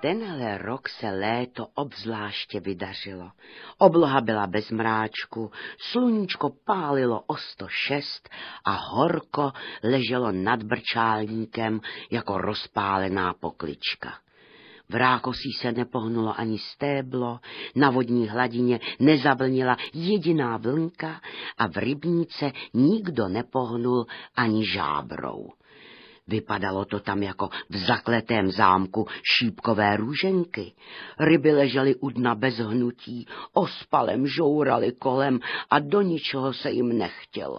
tenhle rok se léto obzvláště vydařilo. Obloha byla bez mráčku, sluníčko pálilo o 106 a horko leželo nad brčálníkem jako rozpálená poklička. V rákosí se nepohnulo ani stéblo, na vodní hladině nezavlnila jediná vlnka a v rybníce nikdo nepohnul ani žábrou. Vypadalo to tam jako v zakletém zámku šípkové růženky. Ryby ležely u dna bez hnutí, ospalem žouraly kolem a do ničeho se jim nechtělo.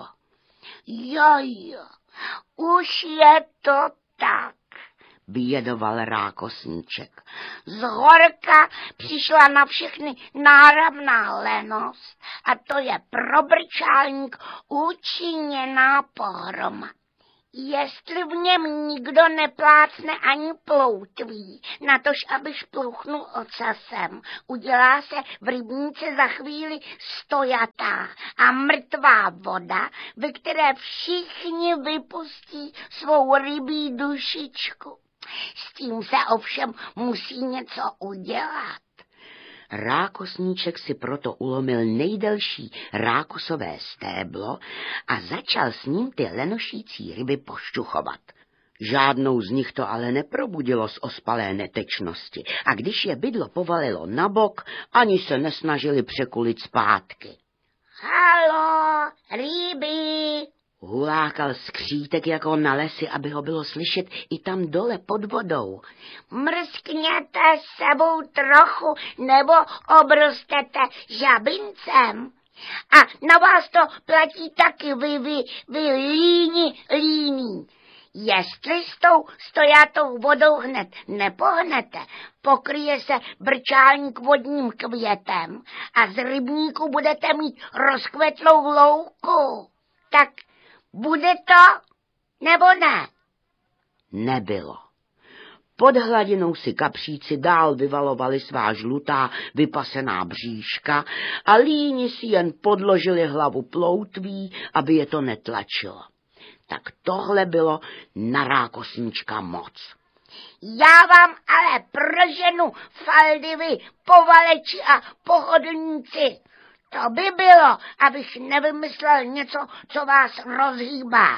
Jo, už je to tak, bědoval rákosníček. Z horka přišla na všechny náramná lenost a to je pro brčálník učiněná pohroma. Jestli v něm nikdo neplácne ani ploutví, natož aby šplouchnul ocasem, udělá se v rybníce za chvíli stojatá a mrtvá voda, ve které všichni vypustí svou rybí dušičku. S tím se ovšem musí něco udělat. Rákosníček si proto ulomil nejdelší rákosové stéblo a začal s ním ty lenošící ryby pošťuchovat. Žádnou z nich to ale neprobudilo z ospalé netečnosti a když je bydlo povalilo na bok, ani se nesnažili překulit zpátky. Halo, ryby! Hulákal skřítek jako na lesi, aby ho bylo slyšet i tam dole pod vodou. Mrskněte sebou trochu, nebo obrostete žabincem. A na vás to platí taky vy líní. Jestli s tou stojatou vodou hned nepohnete, pokryje se brčálník vodním květem a z rybníku budete mít rozkvetlou louku. Tak bude to, nebo ne? Nebylo. Pod hladinou si kapříci dál vyvalovali svá žlutá vypasená bříška a líni si jen podložili hlavu ploutví, aby je to netlačilo. Tak tohle bylo na rákosníčka moc. Já vám ale proženu Faldivy, povaleči a pohodlníci. To by bylo, abych nevymyslel něco, co vás rozhýbá.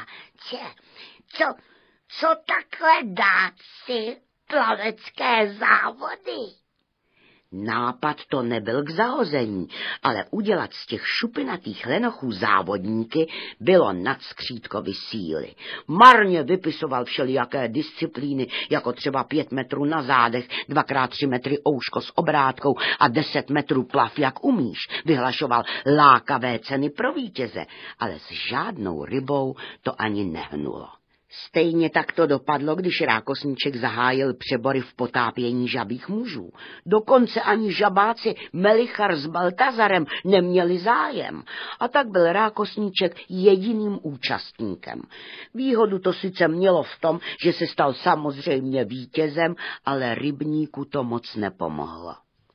Co takhle dát si plavecké závody? Nápad to nebyl k zahození, ale udělat z těch šupinatých lenochů závodníky bylo nad skřítkovy síly. Marně vypisoval všelijaké disciplíny, jako třeba 5 metrů na zádech, 2x3 metry ouško s obrátkou a 10 metrů plav, jak umíš. Vyhlašoval lákavé ceny pro vítěze, ale s žádnou rybou to ani nehnulo. Stejně tak to dopadlo, když rákosníček zahájil přebory v potápění žabých mužů. Dokonce ani žabáci Melichar s Baltazarem neměli zájem. A tak byl rákosníček jediným účastníkem. Výhodu to sice mělo v tom, že se stal samozřejmě vítězem, ale rybníku to moc nepomohlo.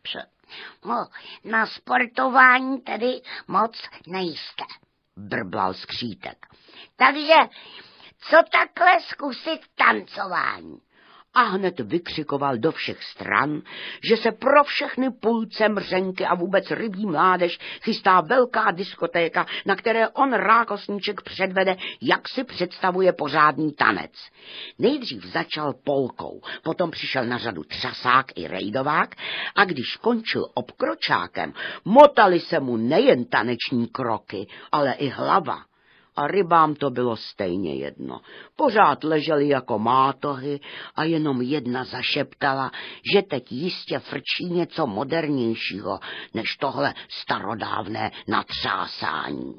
Na sportování tedy moc nejste, brblal skřítek. Takže co takhle zkusit tancování? A hned vykřikoval do všech stran, že se pro všechny pulce, mřenky a vůbec rybí mládež chystá velká diskotéka, na které on rákosníček předvede, jak si představuje pořádný tanec. Nejdřív začal polkou, potom přišel na řadu třasák i rejdovák a když končil obkročákem, motali se mu nejen taneční kroky, ale i hlava. A rybám to bylo stejně jedno. Pořád leželi jako mátohy a jenom jedna zašeptala, že teď jistě frčí něco modernějšího, než tohle starodávné natřásání.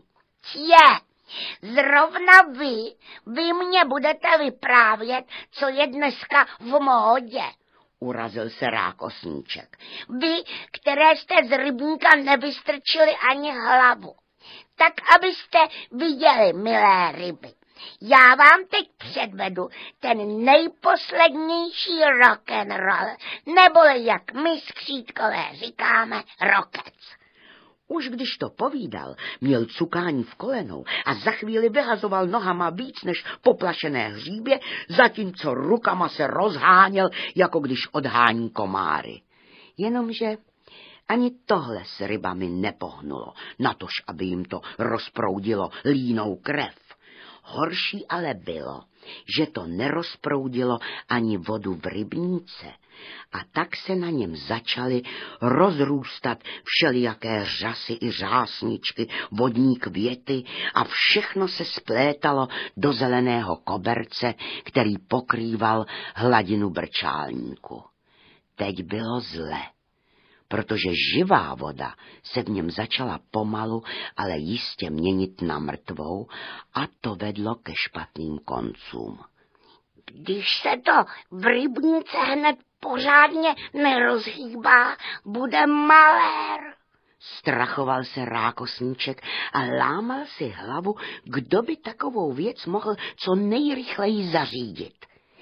Zrovna vy mě budete vyprávět, co je dneska v módě. Urazil se rákosníček. Vy, které jste z rybníka nevystrčili ani hlavu. Tak abyste viděli, milé ryby. Já vám teď předvedu ten nejposlednější rock'n'roll, neboli jak my skřítkové říkáme, rokec. Už když to povídal, měl cukání v kolenou a za chvíli vyhazoval nohama víc než poplašené hříbě, zatímco rukama se rozháněl, jako když odhání komáry. Jenomže ani tohle s rybami nepohnulo, natož aby jim to rozproudilo línou krev. Horší ale bylo, že to nerozproudilo ani vodu v rybníce, a tak se na něm začaly rozrůstat všelijaké řasy i řásničky, vodní květy a všechno se splétalo do zeleného koberce, který pokrýval hladinu brčálníku. Teď bylo zle, protože živá voda se v něm začala pomalu, ale jistě měnit na mrtvou, a to vedlo ke špatným koncům. Když se to v rybníce hned pořádně nerozhýbá, bude malér. Strachoval se Rákosníček a lámal si hlavu, kdo by takovou věc mohl co nejrychleji zařídit.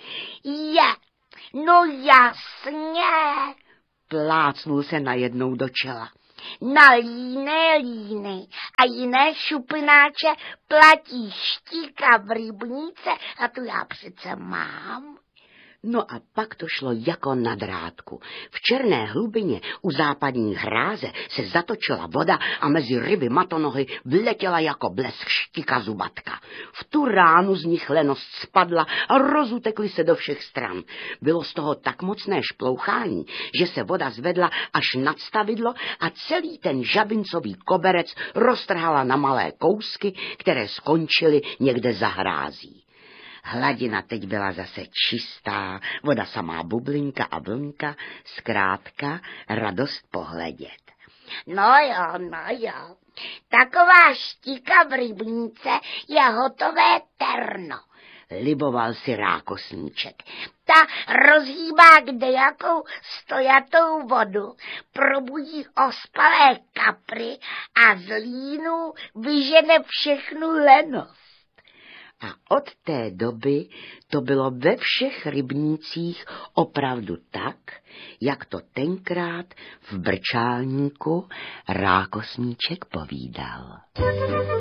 No jasně, plácnul se najednou do čela. Na líny a jiné šupináče platí štíka v rybníce a tu já přece mám. No a pak to šlo jako na drátku. V černé hlubině u západní hráze se zatočila voda a mezi ryby matonohy vletěla jako blesk štika zubatka. V tu ránu z nich lenost spadla a rozutekly se do všech stran. Bylo z toho tak mocné šplouchání, že se voda zvedla až nad stavidlo a celý ten žabincový koberec roztrhala na malé kousky, které skončily někde za hrází. Hladina teď byla zase čistá, voda samá bublinka a vlnka, zkrátka radost pohledět. No jo, taková štika v rybníce je hotové terno, liboval si Rákosníček. Ta rozhýbá kdejakou stojatou vodu, probudí ospalé kapry a z línu vyžene všechnu lenost. A od té doby to bylo ve všech rybnících opravdu tak, jak to tenkrát v brčálníku Rákosníček povídal.